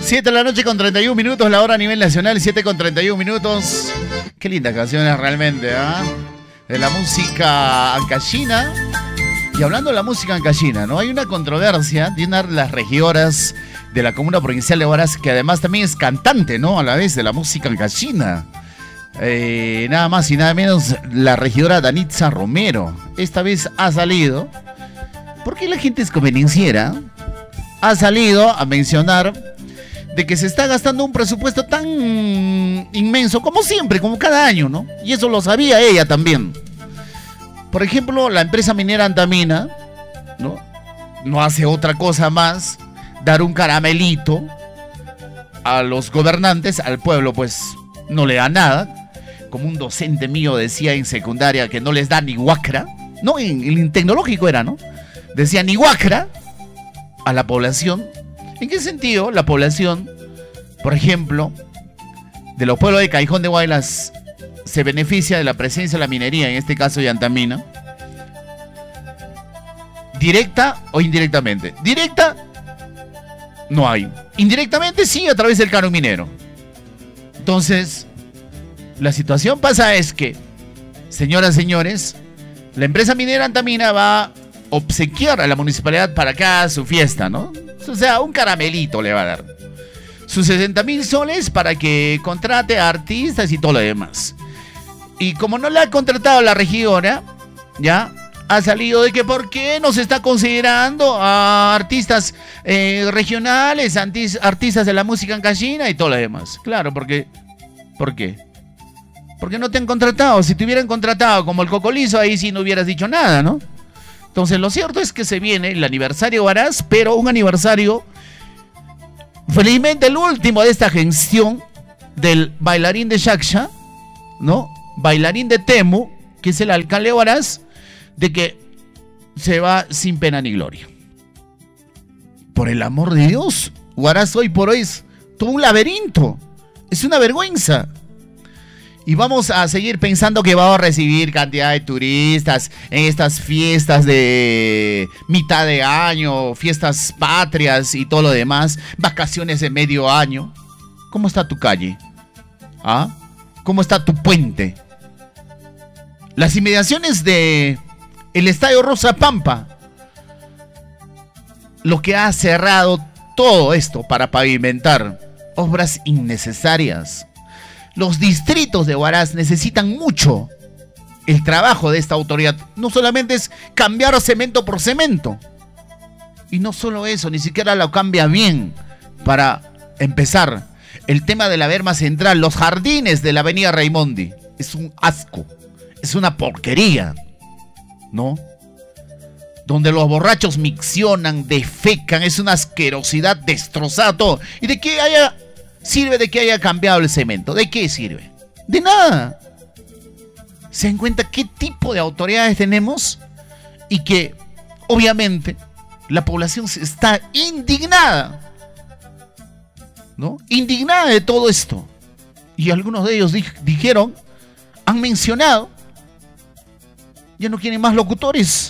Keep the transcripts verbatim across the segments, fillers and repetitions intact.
siete de la noche con treinta y un minutos, la hora a nivel nacional, siete con treinta y un minutos. Qué lindas canciones realmente, ¿ah? ¿eh? De la música ancashina. Y hablando de la música ancashina, ¿no? Hay una controversia de una de las regidoras de la comuna provincial de Huaraz, que además también es cantante, ¿no? A la vez de la música ancashina. Eh, nada más y nada menos, la regidora Danitza Romero. Esta vez ha salido, porque la gente es convenienciera, ha salido a mencionar de que se está gastando un presupuesto tan inmenso, como siempre, como cada año, ¿no? Y eso lo sabía ella también. Por ejemplo, la empresa minera Antamina, ¿no? No hace otra cosa más dar un caramelito a los gobernantes, al pueblo pues no le da nada. Como un docente mío decía en secundaria que no les da ni guacra, no, en el tecnológico era, ¿no? Decía ni guacra a la población. ¿En qué sentido la población, por ejemplo, de los pueblos de Callejón de Huaylas se beneficia de la presencia de la minería, en este caso de Antamina? ¿Directa o indirectamente? Directa no hay. Indirectamente sí, a través del canon minero. Entonces, la situación pasa es que, señoras y señores, la empresa minera Antamina va a obsequiar a la municipalidad para que haga su fiesta, ¿no? O sea, un caramelito le va a dar. Sus sesenta mil soles para que contrate a artistas y todo lo demás. Y como no le ha contratado la regidora, ya ha salido de que por qué no se está considerando a artistas eh, regionales, antis, artistas de la música ancashina y todo lo demás. Claro, porque, ¿por qué? Porque no te han contratado. Si te hubieran contratado como el Cocolizo, ahí sí no hubieras dicho nada, ¿no? Entonces lo cierto es que se viene el aniversario Huaraz, pero un aniversario, felizmente el último de esta gestión del bailarín de Xaxha, ¿no? Bailarín de Temu, que es el alcalde de Huaraz, de que se va sin pena ni gloria. Por el amor de Dios, Huaraz hoy por hoy es todo un laberinto, es una vergüenza. Y vamos a seguir pensando que vamos a recibir cantidad de turistas en estas fiestas de mitad de año, fiestas patrias y todo lo demás, vacaciones de medio año. ¿Cómo está tu calle? ¿Ah? ¿Cómo está tu puente? Las inmediaciones de el Estadio Rosa Pampa, lo que ha cerrado todo esto para pavimentar obras innecesarias. Los distritos de Huaraz necesitan mucho el trabajo de esta autoridad. No solamente es cambiar cemento por cemento. Y no solo eso, ni siquiera lo cambia bien. Para empezar, el tema de la berma central, los jardines de la avenida Raimondi, es un asco, es una porquería, ¿no? Donde los borrachos miccionan, defecan, es una asquerosidad, destrozada todo. Y de que haya... ¿Sirve de que haya cambiado el cemento? ¿De qué sirve? De nada. ¿Se dan cuenta qué tipo de autoridades tenemos? Y que, obviamente, la población está indignada, ¿no? Indignada de todo esto. Y algunos de ellos di- dijeron, han mencionado, ya no quieren más locutores.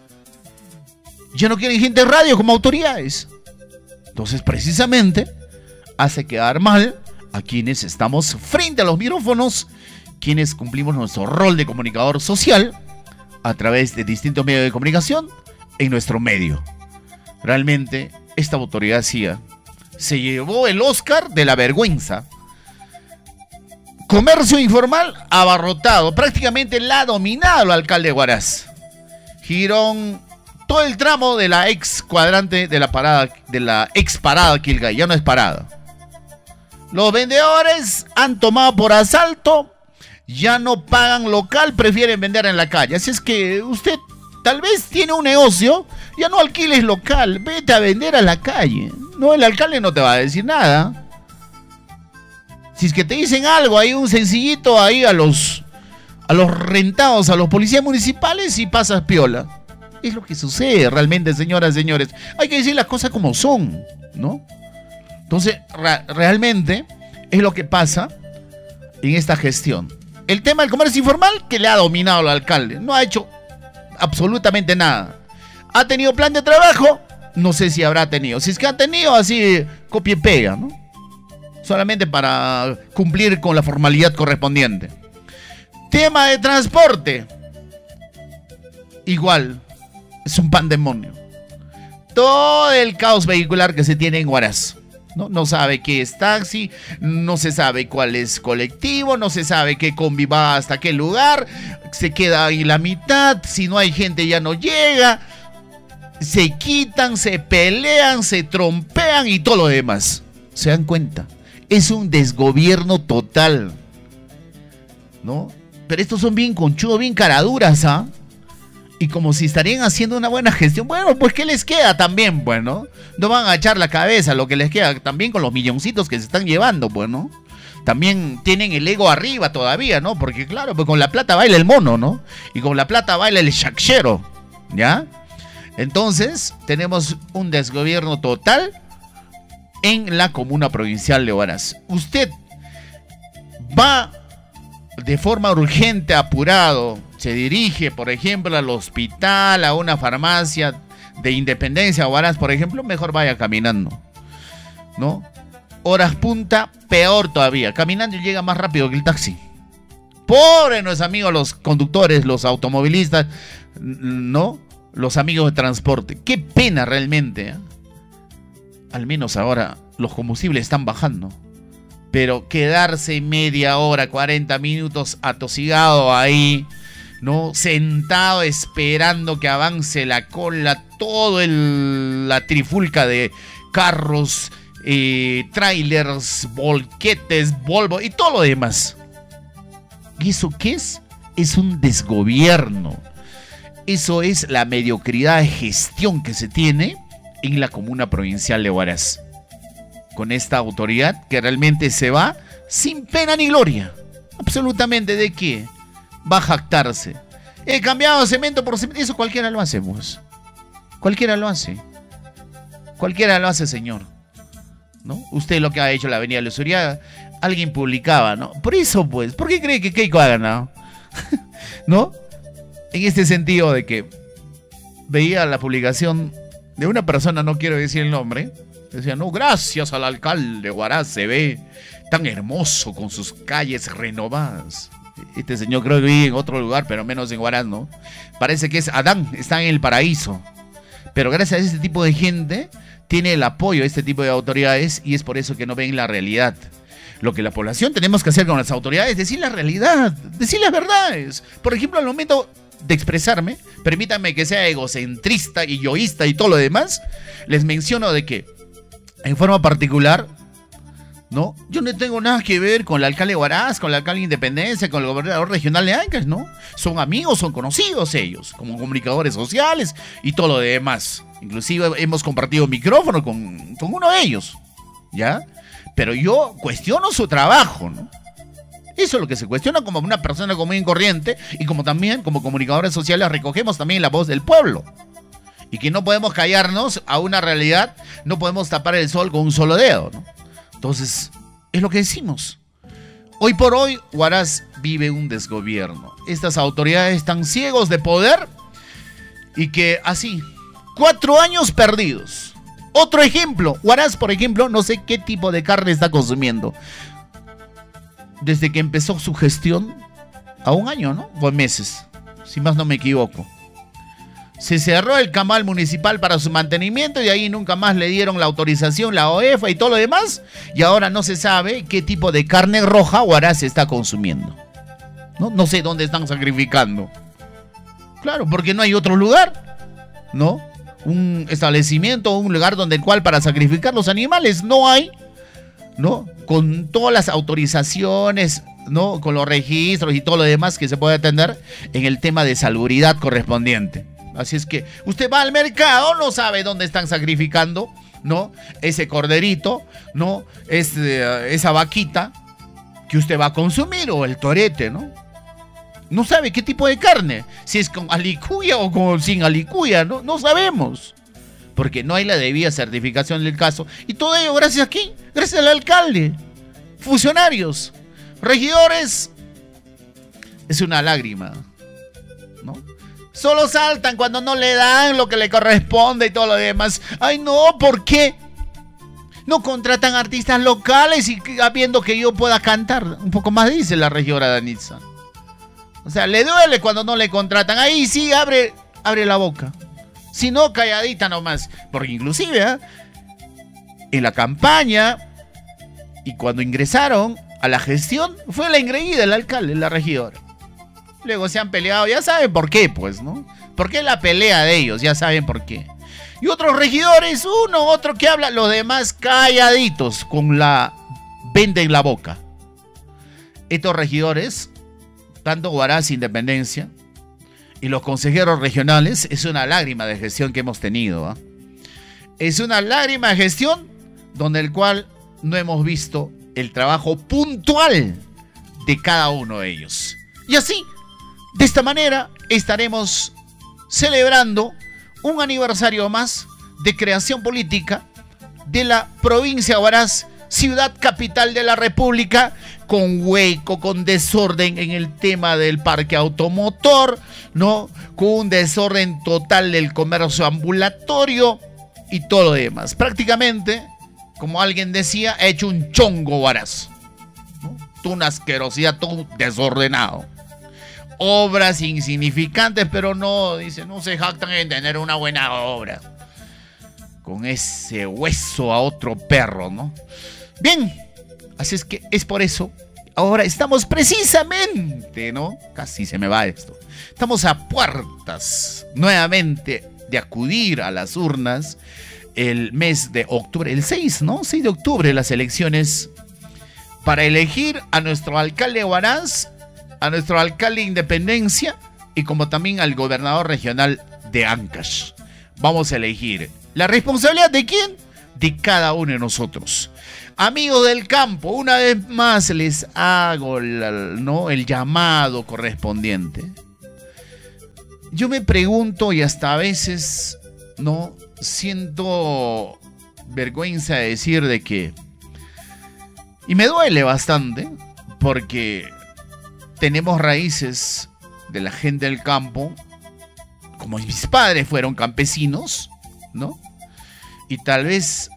Ya no quieren gente de radio como autoridades. Entonces, precisamente, hace quedar mal a quienes estamos frente a los micrófonos, quienes cumplimos nuestro rol de comunicador social a través de distintos medios de comunicación en nuestro medio. Realmente, esta autoridad C I A se llevó el Oscar de la vergüenza. Comercio informal abarrotado, prácticamente la ha dominado el alcalde de Huaraz. Girón, todo el tramo de la ex cuadrante de la parada, de la ex parada Quilgay, ya no es parada. Los vendedores han tomado por asalto, ya no pagan local, prefieren vender en la calle. Así es que usted tal vez tiene un negocio, ya no alquiles local, vete a vender a la calle. No, el alcalde no te va a decir nada. Si es que te dicen algo, hay un sencillito ahí a los, a los rentados, a los policías municipales y pasas piola. Es lo que sucede realmente, señoras y señores. Hay que decir las cosas como son, ¿no? Entonces, ra- realmente es lo que pasa en esta gestión. El tema del comercio informal que le ha dominado al alcalde. No ha hecho absolutamente nada. ¿Ha tenido plan de trabajo? No sé si habrá tenido. Si es que ha tenido, así copia y pega, ¿no? solamente para cumplir con la formalidad correspondiente. Tema de transporte, igual, es un pandemonio. Todo el caos vehicular que se tiene en Huaraz. No, no sabe qué es taxi, no se sabe cuál es colectivo, no se sabe qué combi va hasta qué lugar, se queda ahí la mitad, si no hay gente ya no llega, se quitan, se pelean, se trompean y todo lo demás. ¿Se dan cuenta? Es un desgobierno total, ¿no? Pero estos son bien conchudos, bien caraduras, ¿ah? Y como si estarían haciendo una buena gestión. Bueno, pues ¿qué les queda también? Bueno, no van a echar la cabeza lo que les queda también con los milloncitos que se están llevando, pues, ¿no? También tienen el ego arriba todavía, ¿no? Porque claro, pues con la plata baila el mono, ¿no? Y con la plata baila el chachero, ¿ya? Entonces, tenemos un desgobierno total en la comuna provincial de Huaraz. Usted va de forma urgente, apurado, se dirige, por ejemplo, al hospital, a una farmacia de Independencia, Huaraz, por ejemplo, mejor vaya caminando, ¿no? Horas punta, peor todavía. Caminando llega más rápido que el taxi. Pobre nuestros amigos los conductores, los automovilistas, ¿no? Los amigos de transporte. Qué pena realmente, ¿eh? Al menos ahora los combustibles están bajando. Pero quedarse media hora, cuarenta minutos atosigado ahí, ¿no? Sentado esperando que avance la cola, todo el, la trifulca de carros, eh, trailers, volquetes, Volvo y todo lo demás. ¿Y eso qué es? Es un desgobierno. Eso es la mediocridad de gestión que se tiene en la comuna provincial de Huaraz. Con esta autoridad que realmente se va sin pena ni gloria. Absolutamente, ¿de qué? Va a jactarse. He cambiado cemento por cemento. Eso cualquiera lo hace, pues. Cualquiera lo hace. Cualquiera lo hace, señor, ¿no? Usted lo que ha hecho la avenida Luzuriaga, alguien publicaba, ¿no? Por eso, pues, ¿por qué cree que Keiko ha ganado? ¿No? En este sentido de que veía la publicación de una persona, no quiero decir el nombre, decía, no, gracias al alcalde Huaraz se ve tan hermoso con sus calles renovadas. Este señor creo que vive en otro lugar, pero menos en Huaraz, ¿no? Parece que es Adán, está en el paraíso. Pero gracias a este tipo de gente, tiene el apoyo de este tipo de autoridades y es por eso que no ven la realidad. Lo que la población tenemos que hacer con las autoridades es decir la realidad, decir las verdades. Por ejemplo, al momento de expresarme, permítanme que sea egocentrista y yoísta y todo lo demás, les menciono de que, en forma particular, ¿no? Yo no tengo nada que ver con el alcalde de Huaraz, con el alcalde de Independencia, con el gobernador regional de Ancash, ¿no? Son amigos, son conocidos ellos, como comunicadores sociales y todo lo demás. Inclusive hemos compartido micrófono con, con uno de ellos, ¿ya? Pero yo cuestiono su trabajo, ¿no? Eso es lo que se cuestiona como una persona común y corriente y como también como comunicadores sociales recogemos también la voz del pueblo. Y que no podemos callarnos a una realidad, no podemos tapar el sol con un solo dedo, ¿no? Entonces, es lo que decimos. Hoy por hoy, Huaraz vive un desgobierno. Estas autoridades están ciegos de poder y que así, cuatro años perdidos. Otro ejemplo, Huaraz, por ejemplo, no sé qué tipo de carne está consumiendo. Desde que empezó su gestión, a un año, ¿no? O meses, si más no me equivoco. Se cerró el camal municipal para su mantenimiento y ahí nunca más le dieron la autorización, la O E F A y todo lo demás. Y ahora no se sabe qué tipo de carne roja Huaraz se está consumiendo. ¿No? No sé dónde están sacrificando. Claro, porque no hay otro lugar, ¿no? Un establecimiento, un lugar donde el cual para sacrificar los animales no hay, ¿no? Con todas las autorizaciones, ¿no? Con los registros y todo lo demás que se puede atender en el tema de salubridad correspondiente. Así es que usted va al mercado, no sabe dónde están sacrificando, ¿no? Ese corderito, ¿no? Es, eh, esa vaquita que usted va a consumir o el torete, ¿no? No sabe qué tipo de carne, si es con alicuya o con, sin alicuya, ¿no? No sabemos, porque no hay la debida certificación del caso. Y todo ello gracias a quién, gracias al alcalde, funcionarios, regidores. Es una lágrima, ¿no? Solo saltan cuando no le dan lo que le corresponde y todo lo demás. Ay, no, ¿por qué? No contratan artistas locales y viendo que yo pueda cantar. Un poco más dice la regidora Danitza. O sea, le duele cuando no le contratan. Ahí sí, abre, abre la boca. Si no, calladita nomás. Porque inclusive, ¿eh? en la campaña y cuando ingresaron a la gestión, fue la engreída el alcalde, la regidora. Luego se han peleado, ya saben por qué, pues, ¿no? ¿Por qué la pelea de ellos? Ya saben por qué. Y otros regidores, uno, otro que habla, los demás calladitos, con la venda en la boca. Estos regidores, tanto Huaraz Independencia y los consejeros regionales, es una lágrima de gestión que hemos tenido, ¿eh? Es una lágrima de gestión donde el cual no hemos visto el trabajo puntual de cada uno de ellos. Y así, de esta manera, estaremos celebrando un aniversario más de creación política de la provincia de Huaraz, ciudad capital de la República, con hueco, con desorden en el tema del parque automotor, ¿no? Con un desorden total del comercio ambulatorio y todo lo demás. Prácticamente, como alguien decía, ha hecho un chongo Huaraz, ¿no? Toda una asquerosidad, todo desordenado. Obras insignificantes, pero no, dice, no se jactan en tener una buena obra. Con ese hueso a otro perro, ¿no? Bien, así es que es por eso. Ahora estamos precisamente, ¿no? Casi se me va esto. Estamos a puertas nuevamente de acudir a las urnas el mes de octubre, el seis, ¿no? seis de octubre, las elecciones para elegir a nuestro alcalde de Huaraz, a nuestro alcalde de Independencia y como también al gobernador regional de Ancash. Vamos a elegir. ¿La responsabilidad de quién? De cada uno de nosotros. Amigos del campo, una vez más les hago la, ¿no? el llamado correspondiente. Yo me pregunto y hasta a veces no siento vergüenza de decir de que, y me duele bastante porque tenemos raíces de la gente del campo, como mis padres fueron campesinos, ¿no? Y tal vez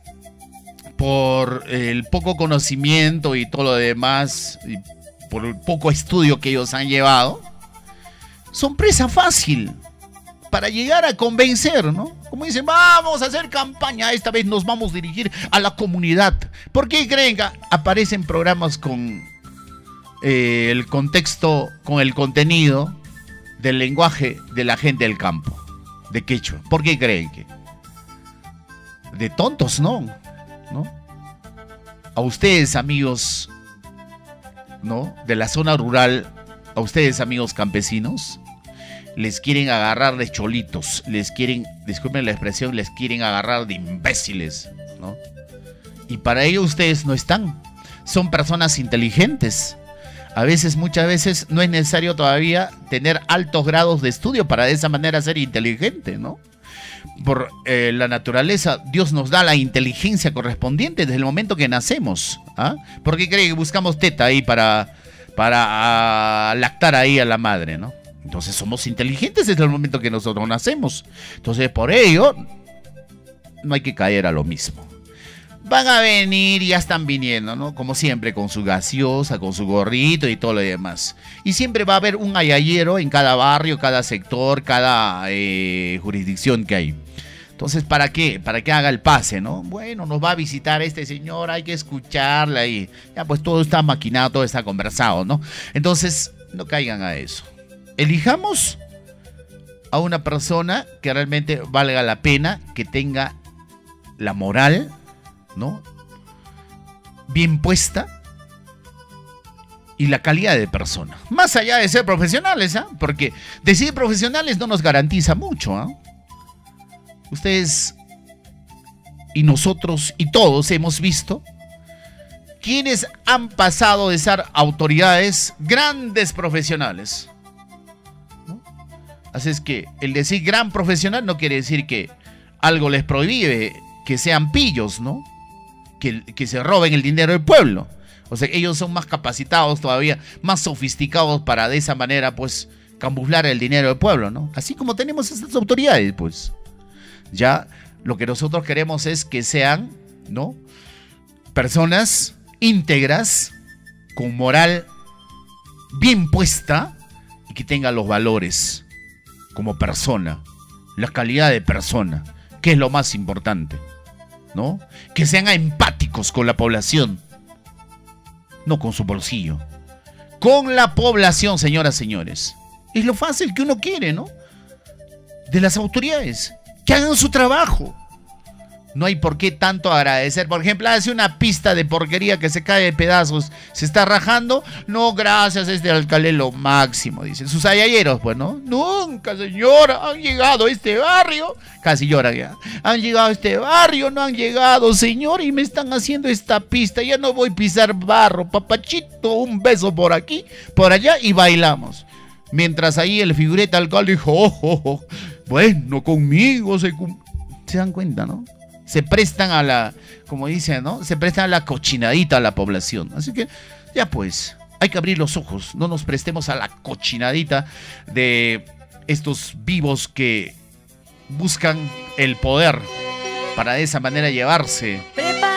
por el poco conocimiento y todo lo demás, y por el poco estudio que ellos han llevado, son presa fácil para llegar a convencer, ¿no? Como dicen, vamos a hacer campaña, esta vez nos vamos a dirigir a la comunidad. ¿Por qué creen que aparecen programas con eh, el contexto, con el contenido del lenguaje de la gente del campo, de quechua? ¿Por qué creen que? De tontos, no, ¿no? A ustedes, amigos, ¿no? De la zona rural, a ustedes, amigos campesinos, les quieren agarrar de cholitos, les quieren, disculpen la expresión, les quieren agarrar de imbéciles, ¿no? Y para ello ustedes no están. Son personas inteligentes. A veces, muchas veces, no es necesario todavía tener altos grados de estudio para de esa manera ser inteligente, ¿no? Por eh, la naturaleza, Dios nos da la inteligencia correspondiente desde el momento que nacemos. ¿Ah? ¿Por qué creen que buscamos teta ahí para, para uh, lactar ahí a la madre, ¿no? Entonces somos inteligentes desde el momento que nosotros nacemos. Entonces por ello no hay que caer a lo mismo. Van a venir y ya están viniendo, ¿no? Como siempre, con su gaseosa, con su gorrito y todo lo demás. Y siempre va a haber un ayayero en cada barrio, cada sector, cada eh, jurisdicción que hay. Entonces, ¿para qué? Para que haga el pase, ¿no? Bueno, nos va a visitar este señor, hay que escucharla y ya pues todo está maquinado, todo está conversado, ¿no? Entonces, no caigan a eso. Elijamos a una persona que realmente valga la pena, que tenga la moral, ¿no? Bien puesta y la calidad de persona. Más allá de ser profesionales, ¿ah? ¿eh? Porque decir profesionales no nos garantiza mucho, ¿ah? ¿eh? Ustedes y nosotros y todos hemos visto quienes han pasado de ser autoridades grandes profesionales, ¿no? Así es que el decir gran profesional no quiere decir que algo les prohíbe que sean pillos, ¿no? Que, que se roben el dinero del pueblo. O sea, ellos son más capacitados todavía, más sofisticados para de esa manera, pues, camuflar el dinero del pueblo, ¿no? Así como tenemos estas autoridades, pues. Ya lo que nosotros queremos es que sean, ¿no? personas íntegras, con moral bien puesta y que tengan los valores como persona, la calidad de persona, que es lo más importante, ¿no? Que sean empáticos con la población, no con su bolsillo, con la población, señoras y señores. Es lo fácil que uno quiere, ¿no? De las autoridades, que hagan su trabajo. No hay por qué tanto agradecer. Por ejemplo, hace una pista de porquería que se cae de pedazos, se está rajando. No, gracias, este alcalde lo máximo, dicen. Sus ayayeros, pues, ¿no? Nunca, señora, han llegado a este barrio. Casi llora ya. Han llegado a este barrio, no han llegado, señor, y me están haciendo esta pista. Ya no voy a pisar barro, papachito. Un beso por aquí, por allá y bailamos. Mientras ahí el figureta alcalde dijo, oh, oh, oh, bueno, conmigo se... ¿Se dan cuenta, no? Se prestan a la, como dicen, ¿no? Se prestan a la cochinadita a la población. Así que, ya pues, hay que abrir los ojos. No nos prestemos a la cochinadita de estos vivos que buscan el poder para de esa manera llevarse